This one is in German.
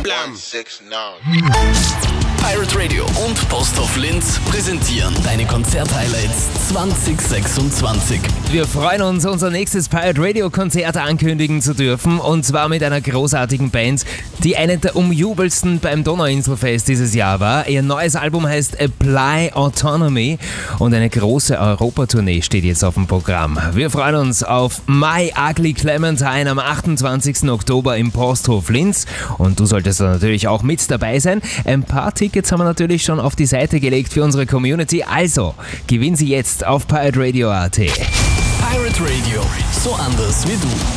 blam. 169. Pirate Radio und Posthof Linz präsentieren deine Konzert-Highlights 2026. Wir freuen uns, unser nächstes Pirate Radio Konzert ankündigen zu dürfen, und zwar mit einer großartigen Band, die eine der umjubelsten beim Donauinselfest dieses Jahr war. Ihr neues Album heißt Apply Autonomy und eine große Europatournee steht jetzt auf dem Programm. Wir freuen uns auf My Ugly Clementine am 28. Oktober im Posthof Linz, und du solltest da natürlich auch mit dabei sein. Ein paar Tickets haben wir natürlich schon auf die Seite gelegt für unsere Community, also gewinn sie jetzt auf pirateradio.at. Pirate Radio, so anders wie du.